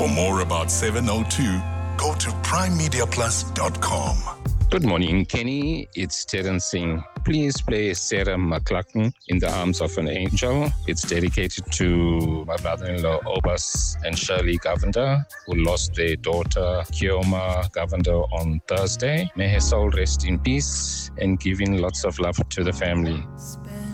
For more about 702, go to primemediaplus.com. Good morning, Kenny. It's Terence Singh. Please play Sarah McLachlan, In the Arms of an Angel. It's dedicated to my brother-in-law, Obas and Shirley Govender, who lost their daughter, Kioma Govender, on Thursday. May her soul rest in peace and giving lots of love to the family.